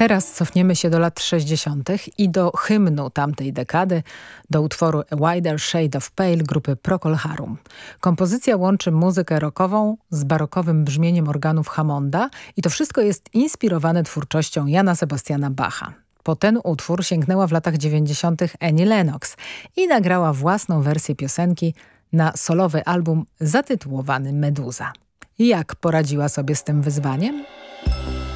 Teraz cofniemy się do lat 60. i do hymnu tamtej dekady, do utworu A Wider Shade of Pale grupy Procol Harum. Kompozycja łączy muzykę rockową z barokowym brzmieniem organów Hammonda i to wszystko jest inspirowane twórczością Jana Sebastiana Bacha. Po ten utwór sięgnęła w latach 90. Annie Lennox i nagrała własną wersję piosenki na solowy album zatytułowany Meduza. Jak poradziła sobie z tym wyzwaniem?